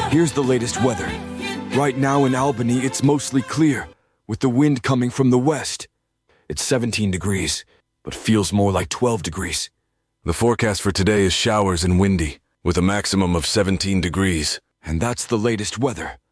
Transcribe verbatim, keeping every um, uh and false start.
Here's the latest weather. Right now in Albany, it's mostly clear, with the wind coming from the west. It's seventeen degrees, but feels more like twelve degrees. The forecast for today is showers and windy, with a maximum of seventeen degrees. And that's the latest weather.